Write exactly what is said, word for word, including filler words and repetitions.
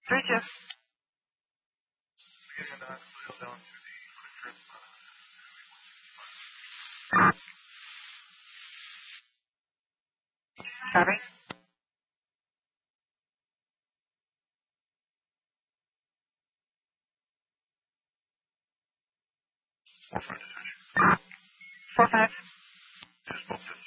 Three two. And uh, slow down to the quick trip. Copy. Four five decision. Four five. Just booked it.